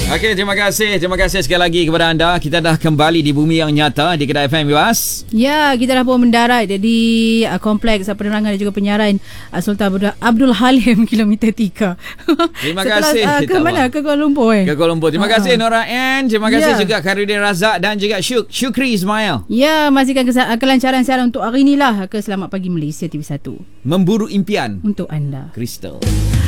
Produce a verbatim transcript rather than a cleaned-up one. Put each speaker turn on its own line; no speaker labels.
Okey, terima kasih. Terima kasih sekali lagi kepada anda. Kita dah kembali di Bumi Yang Nyata di Kedah F M, Bebas.
Ya, kita dah pun mendarat di uh, kompleks penerangan dan juga penyiaran uh, Sultan Abdul Halim kilometer tiga.
Terima
Setelah,
kasih.
Uh, ke mana? Ke Kuala Lumpur eh?
Ke Kuala Lumpur. Terima uh-huh. kasih Nora Ann. Terima kasih yeah. juga Khairuddin Razak dan juga Syuk, Syukri Ismail.
Ya, masihkan kesa- kelancaran siaran untuk hari inilah ke Selamat Pagi Malaysia T V satu.
Memburu impian
untuk anda.
Crystal.